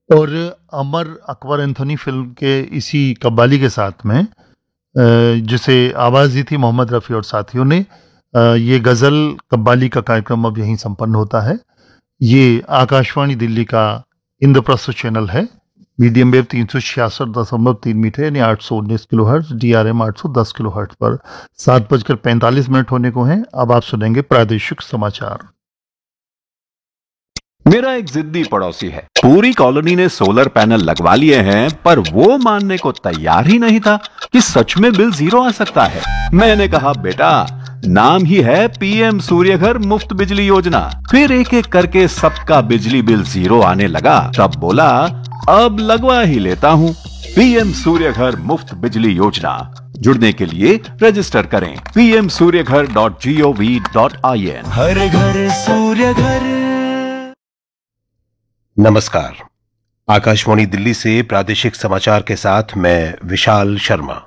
और Amar Akbar Anthony film के इसी कव्वाली के साथ में जिसे आवाज़ दी थी मोहम्मद रफ़ी और साथियों ने, ये गज़ल कव्वाली का कार्यक्रम अब यहीं संपन्न होता है। ये आकाशवाणी दिल्ली का इंद्रप्रस्थ चैनल है। मीडियम वेव 366.3 मीटर यानी 819 kilo hertz, DRM 810 kilo hertz पर 7:45 होने को हैं। अब आप सुनेंगे प्रादेशिक समाचार। मेरा एक जिद्दी पड़ोसी है। पूरी कॉलोनी ने सोलर पैनल लगवा लिए हैं, पर वो मानने को तैयार ही नहीं था कि सच में बिल जीरो आ सकता है। मैंने कहा, बेटा, नाम ही है पीएम सूर्यघर मुफ्त बिजली योजना। फिर एक एक करके सबका बिजली बिल जीरो आने लगा। तब बोला, अब लगवा ही लेता हूँ। पीएम सूर्यघर मुफ्त बिजली योजना। जुड़ने के लिए रजिस्टर करें pmsuryaghar.gov.in। हर घर सूर्य घर। नमस्कार, आकाशवाणी दिल्ली से प्रादेशिक समाचार के साथ मैं विशाल शर्मा।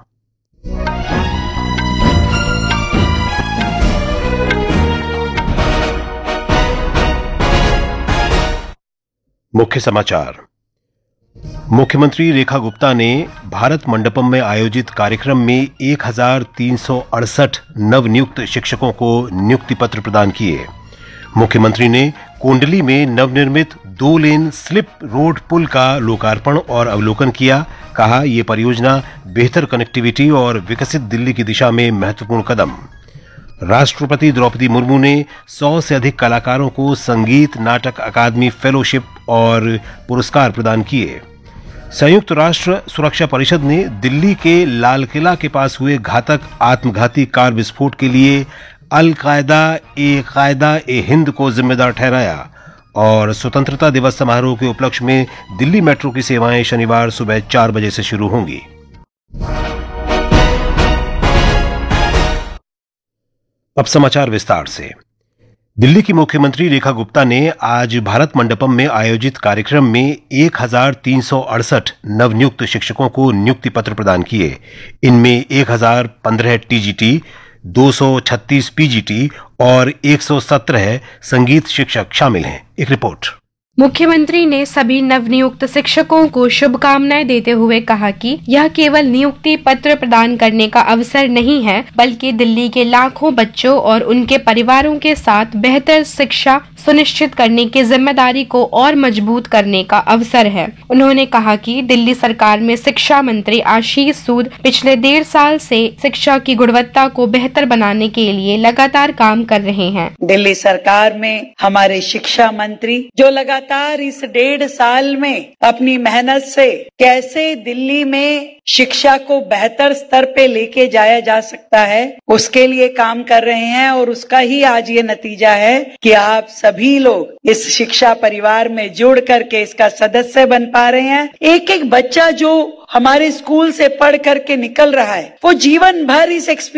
मुख्य समाचार। मुख्यमंत्री रेखा गुप्ता ने भारत मंडपम में आयोजित कार्यक्रम में 1368 नवनियुक्त शिक्षकों को नियुक्ति पत्र प्रदान किए। मुख्यमंत्री ने कोंडली में नवनिर्मित 2 लेन स्लिप रोड पुल का लोकार्पण और अवलोकन किया। कहा, यह परियोजना बेहतर कनेक्टिविटी और विकसित दिल्ली की दिशा में महत्वपूर्ण कदम। राष्ट्रपति द्रौपदी मुर्मू ने 100 से अधिक कलाकारों को संगीत नाटक अकादमी फेलोशिप और पुरस्कार प्रदान किए। संयुक्त राष्ट्र सुरक्षा परिषद ने दिल्ली के लाल किला के पास हुए घातक आत्मघाती कार विस्फोट के लिए अल कायदा ए हिंद को जिम्मेदार ठहराया और स्वतंत्रता दिवस समारोह के उपलक्ष्य में दिल्ली मेट्रो की सेवाएं शनिवार सुबह 4 बजे से शुरू होंगी। अब समाचार विस्तार से। दिल्ली की मुख्यमंत्री रेखा गुप्ता ने आज भारत मंडपम में आयोजित कार्यक्रम में 1368 नवनियुक्त शिक्षकों को नियुक्ति पत्र प्रदान किए। इनमें 1015 टीजीटी, 236 पीजीटी और 117 संगीत शिक्षक शामिल हैं। एक रिपोर्ट। मुख्यमंत्री ने सभी नवनियुक्त शिक्षकों को शुभकामनाएं देते हुए कहा कि यह केवल नियुक्ति पत्र प्रदान करने का अवसर नहीं है, बल्कि दिल्ली के लाखों बच्चों और उनके परिवारों के साथ बेहतर शिक्षा सुनिश्चित करने की जिम्मेदारी को और मजबूत करने का अवसर है। उन्होंने कहा कि दिल्ली सरकार में शिक्षा मंत्री आशीष सूद पिछले 1.5 साल से शिक्षा की गुणवत्ता को बेहतर बनाने के लिए लगातार काम कर रहे हैं। दिल्ली सरकार में हमारे शिक्षा मंत्री जो लगातार इस 1.5 साल में अपनी मेहनत से कैसे दिल्ली में शिक्षा को बेहतर स्तर पे लेके जाया जा सकता है, उसके लिए काम कर रहे हैं और उसका ही आज ये नतीजा है कि आप सभी लोग इस शिक्षा परिवार में जुड़ करके इसका सदस्य बन पा रहे हैं। एक एक बच्चा जो हमारे स्कूल से पढ़ करके निकल रहा है, वो जीवन भर इस